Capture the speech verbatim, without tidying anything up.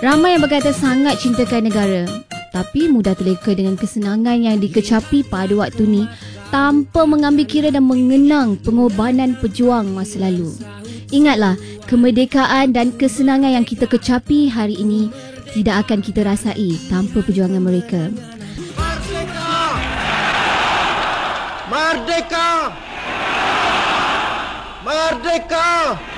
Ramai yang berkata sangat cintakan negara, tapi mudah terleka dengan kesenangan yang dikecapi pada waktu ni tanpa mengambil kira dan mengenang pengorbanan pejuang masa lalu. Ingatlah, kemerdekaan dan kesenangan yang kita kecapi hari ini tidak akan kita rasai tanpa perjuangan mereka. Merdeka! Merdeka! Merdeka!